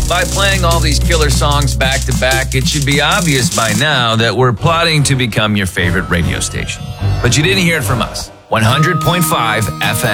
By playing all these killer songs back to back, it should be obvious by now that we're plotting to become your favorite radio station. But you didn't hear it from us. 100.5 FM.